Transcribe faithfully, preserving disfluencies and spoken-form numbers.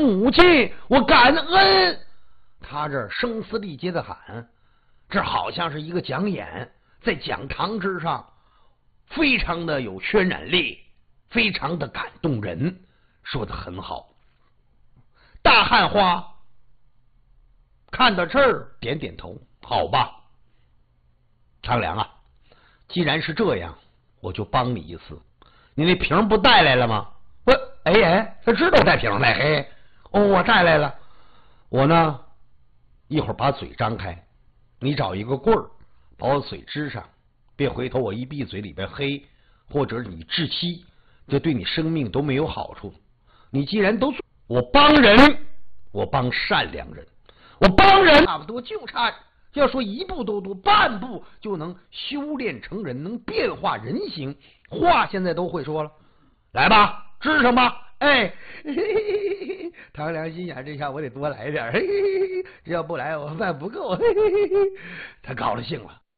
母亲，我感恩。他这声嘶力竭的喊，这好像是一个讲演，在讲堂之上，非常的有渲染力，非常的感动人，说的很好。大汉花看到这儿点点头，好吧，长良啊，既然是这样，我就帮你一次。你那瓶不带来了吗？我哎哎，他知道带瓶来，嘿，哦，我带来了。我呢，一会儿把嘴张开，你找一个棍儿把我嘴支上，别回头我一闭嘴里边黑，或者你窒息，这对你生命都没有好处。你既然都我帮人，我帮善良人，我帮人差不多就差，要说一步都多，半步就能修炼成人，能变化人形。话现在都会说了，来吧，支上吧。哎，嘿嘿嘿，唐良心想，这下我得多来点，嘿嘿嘿，这要不来我饭不够，嘿嘿嘿，他高了兴了。